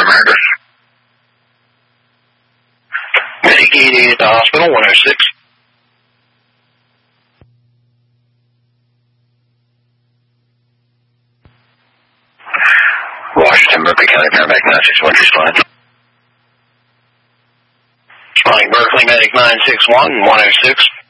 America. Medic 88 at the hospital, 106. Washington, Berkeley County, paramedic 961, respond. Responding Berkeley, medic 961, 106.